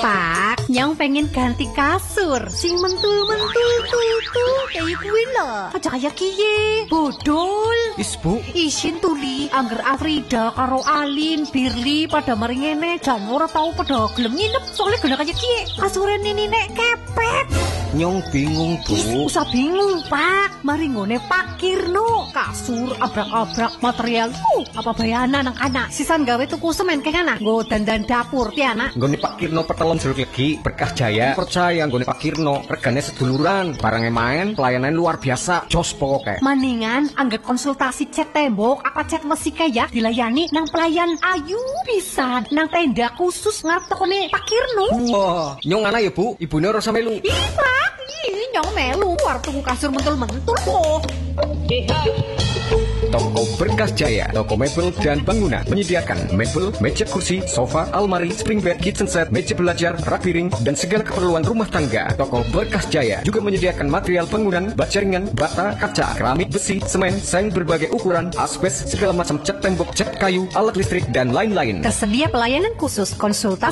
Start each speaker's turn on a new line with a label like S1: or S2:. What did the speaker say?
S1: Pak, nyong pengen ganti kasur sing mentul-mentul tuh kayak kuwi lho. Aja kaya kiye, bodol.
S2: Is Bu,
S1: Isin tuli angger Afrida karo Alin, Birli pada mari ngene jan ora tau pada gelem nginep soalnya gena kaya kiye. Kasure nini nek kepet.
S2: nyong bingung Bu.
S1: Usah bingung, Pak. Mari ngone Pak Kirno. Kasur abrak-abrak material. Apa bayana nang anak. Sisan gawe tuku semen keng anak. Nggo dandan dapur ti anak.
S2: Nggone Pak Kirno Petelon Jeruk Legi, Berkah Jaya. Percaya nggone Pak Kirno, regane seduluran, barangnya main, pelayanan luar biasa, jos pokoke.
S1: Maningan anggap konsultasi cat tembok apa cat mesin ya dilayani nang pelayan ayu bisa nang tenda khusus ngarep tokone Pak Kirno.
S2: Wah, nyong ana ya Bu, ibune ora melu.
S1: Ih, Pak, nyong melu war tuku kasur mentul-mentul kok.
S2: Toko Berkah Jaya, toko mebel dan bangunan menyediakan mebel, meja kursi, sofa, almari, spring bed, kitchen set, meja belajar, rak piring, dan segala keperluan rumah tangga. Toko Berkah Jaya juga menyediakan material bangunan, baja ringan, bata, kaca, keramik, besi, semen, seng berbagai ukuran, asbes, segala macam cat tembok, cat kayu, alat listrik, dan lain-lain.
S1: Tersedia pelayanan khusus konsultasi